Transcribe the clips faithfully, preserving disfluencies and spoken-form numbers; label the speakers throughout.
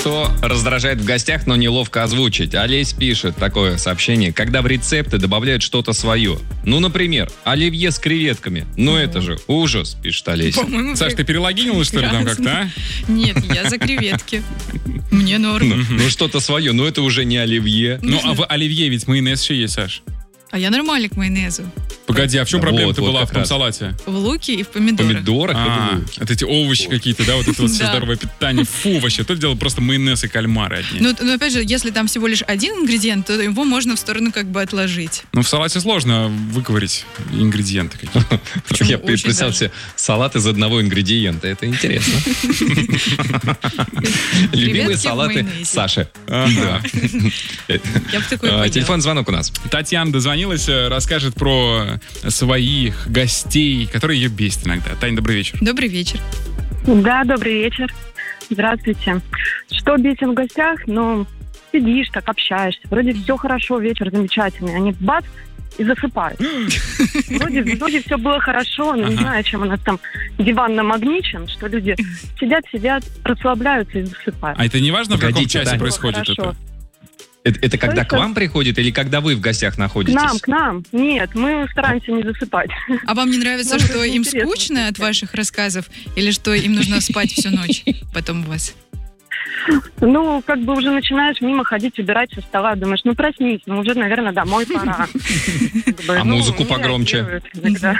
Speaker 1: Что раздражает в гостях, но неловко озвучить? Олесь пишет такое сообщение. Когда в рецепты добавляют что-то свое. Ну, например, оливье с креветками. Ну, это же ужас, пишет Олесь.
Speaker 2: По-моему,
Speaker 3: Саш, ты перелогинила, что ли, там как-то, а?
Speaker 2: Нет, я за креветки. Мне норм.
Speaker 1: Ну, ну, что-то свое, но это уже не оливье.
Speaker 3: Ну, а в оливье ведь майонез еще есть, Саш.
Speaker 2: А я нормально к майонезу.
Speaker 3: Погоди, а в чем
Speaker 1: Да
Speaker 3: проблема-то
Speaker 1: вот, вот
Speaker 3: была
Speaker 1: как
Speaker 3: в том
Speaker 1: раз.
Speaker 3: салате?
Speaker 2: В луке и в помидорах.
Speaker 1: Помидорах
Speaker 3: А,
Speaker 1: это луки.
Speaker 3: вот эти овощи какие-то, да, вот это вот все
Speaker 2: Да.
Speaker 3: здоровое питание. Фу, вообще, то дело просто майонез и кальмары одни.
Speaker 2: Ну, но опять же, если там всего лишь один ингредиент, то его можно в сторону как бы отложить.
Speaker 3: Ну, в салате сложно выковырить ингредиенты какие-то.
Speaker 2: Почему?
Speaker 1: Я
Speaker 2: Очень
Speaker 1: представил
Speaker 2: даже.
Speaker 1: себе салат из одного ингредиента. Это интересно. Любимые
Speaker 2: Креветки в
Speaker 1: салаты
Speaker 2: майонезе.
Speaker 1: Саши.
Speaker 3: Ага.
Speaker 2: Я бы такое
Speaker 1: А,
Speaker 2: поняла.
Speaker 1: Телефон, звонок у нас.
Speaker 3: Татьяна дозвонилась, э, расскажет про своих гостей, которые ее бесят иногда. Тань, добрый вечер.
Speaker 2: Добрый вечер.
Speaker 4: Да, добрый вечер. Здравствуйте. Что бесит в гостях? Ну, сидишь так, общаешься. Вроде все хорошо, вечер замечательный. Они бац, и засыпают. Вроде, вроде все было хорошо, но не
Speaker 3: Ага.
Speaker 4: знаю, чем у нас там диван намагничен, что люди сидят, сидят, расслабляются и засыпают.
Speaker 3: А это не важно, в каком
Speaker 1: Погодите,
Speaker 3: часе
Speaker 1: Тань.
Speaker 3: происходит
Speaker 4: Хорошо.
Speaker 3: это?
Speaker 1: Это, это когда
Speaker 4: это-
Speaker 1: к вам приходит или когда вы в гостях
Speaker 4: К
Speaker 1: находитесь?
Speaker 4: нам, к нам. Нет, мы стараемся не засыпать.
Speaker 2: А вам не нравится,
Speaker 4: Ну,
Speaker 2: что
Speaker 4: это
Speaker 2: им
Speaker 4: интересно.
Speaker 2: скучно от ваших рассказов? Или что им нужно спать всю ночь потом у вас?
Speaker 4: Ну, как бы уже начинаешь мимо ходить, убирать со стола, думаешь, ну проснись, ну уже, наверное, домой пора. Как бы,
Speaker 1: А
Speaker 4: ну,
Speaker 1: музыку
Speaker 4: не
Speaker 1: погромче?
Speaker 4: реагируют иногда.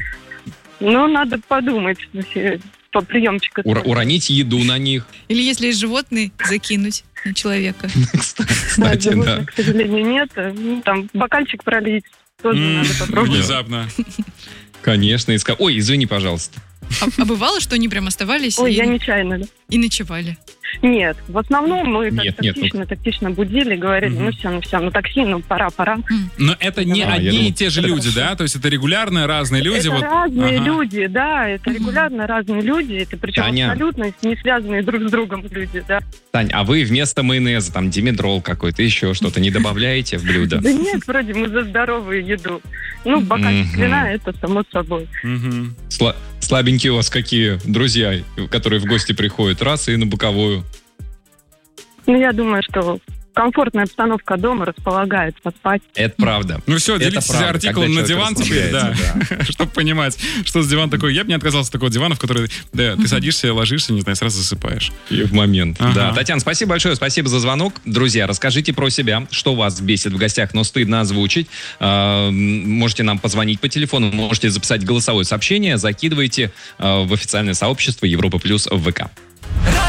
Speaker 4: Ну, надо подумать, если по приемчику.
Speaker 1: Ур- уронить еду на них.
Speaker 2: Или если есть животные, закинуть на человека.
Speaker 1: Кстати, да.
Speaker 4: животных, к сожалению, нет. Ну, там бокальчик пролить тоже
Speaker 3: М,
Speaker 4: надо попробовать.
Speaker 3: Внезапно.
Speaker 1: Конечно. и ска- Ой, извини, пожалуйста.
Speaker 2: А, а бывало, что они прям оставались
Speaker 4: Ой,
Speaker 2: и,
Speaker 4: я нечаянно. Да.
Speaker 2: и ночевали?
Speaker 4: Нет, в основном мы так
Speaker 1: Нет, нет, ну-
Speaker 4: тактично, тактично будили, говорили,
Speaker 3: Мгм.
Speaker 4: ну все, ну все, ну такси, ну пора, пора.
Speaker 3: Но это не
Speaker 1: А, я
Speaker 3: одни
Speaker 1: думал,
Speaker 3: и те же
Speaker 1: это
Speaker 3: люди,
Speaker 4: хорошо.
Speaker 3: да? То есть это регулярно разные люди.
Speaker 4: это
Speaker 3: вот.
Speaker 4: разные
Speaker 3: Ага.
Speaker 4: люди, да, это
Speaker 2: Мгм.
Speaker 4: регулярно разные люди, это причем
Speaker 1: Таня.
Speaker 4: абсолютно не связанные друг с другом люди, да.
Speaker 1: Тань, а вы вместо майонеза, там, димедрол какой-то, еще что-то не добавляете в блюдо?
Speaker 4: Да нет, вроде мы за здоровую еду. Ну, бокальчик
Speaker 1: Мгм.
Speaker 4: вина, это само собой.
Speaker 3: Мгм.
Speaker 1: Сла- Слабенькие у вас какие друзья, которые в гости приходят, раз и на боковую.
Speaker 4: Ну, я думаю, что комфортная обстановка дома располагает поспать.
Speaker 1: Это правда.
Speaker 3: Ну все,
Speaker 1: Это
Speaker 3: делитесь
Speaker 1: правда,
Speaker 3: артикулом
Speaker 1: когда
Speaker 3: на
Speaker 1: человек
Speaker 3: диван теперь, да.
Speaker 1: расслабляется,
Speaker 3: Чтобы понимать, что с диван такой. Я бы не отказался от такого дивана, в который да, ты садишься, ложишься, не знаю, сразу засыпаешь.
Speaker 1: И в момент.
Speaker 3: Ага.
Speaker 1: Да, Татьяна, спасибо большое, спасибо за звонок. Друзья, расскажите про себя, что вас бесит в гостях, но стыдно озвучить. А, м, можете нам позвонить по телефону, можете записать голосовое сообщение, закидывайте а, в официальное сообщество Европа Плюс в ВК.